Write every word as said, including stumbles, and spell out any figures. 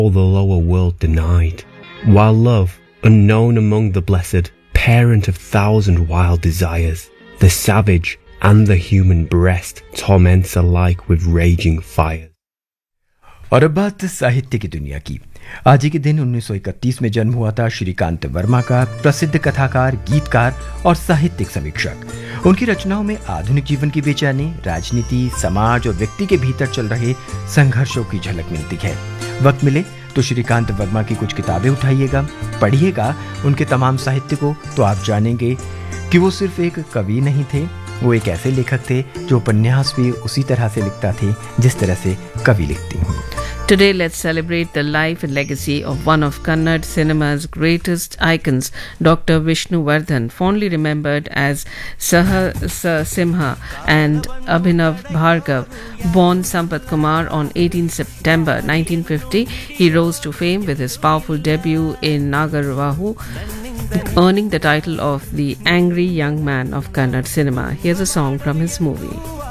all the lower world denied. While love, unknown among the blessed, parent of thousand wild desires, the savage and the human breast torments alike with raging fires. और अब बात साहित्य की दुनिया की। आज ही के दिन उन्नीस सौ इकतीस में जन्म हुआ था श्रीकांत वर्मा का, प्रसिद्ध कथाकार, गीतकार और साहित्यिक समीक्षक। उनकी रचनाओं में आधुनिक जीवन की बेचैनी, राजनीति, समाज और व्यक्ति के भीतर चल रहे संघर्षों की झलक मिलती है। वक्त मिले तो श्रीकांत वर्मा की कुछ किताबें उठाइएगा, पढ़िएगा उनके तमाम साहित्य को, तो आप जानेंगे कि वो सिर्फ एक कवि नहीं थे, वो एक ऐसे लेखक थे जो उपन्यास भी उसी तरह से लिखता थे जिस तरह से कवि लिखती हैं। Today, let's celebrate the life and legacy of one of Kannada cinema's greatest icons, Doctor Vishnu Vardhan, fondly remembered as Sahasa Simha and Abhinav Bhargav. Born Sampath Kumar on eighteenth September nineteen fifty, he rose to fame with his powerful debut in Nagarvahu, earning the title of the Angry Young Man of Kannada cinema. Here's a song from his movie.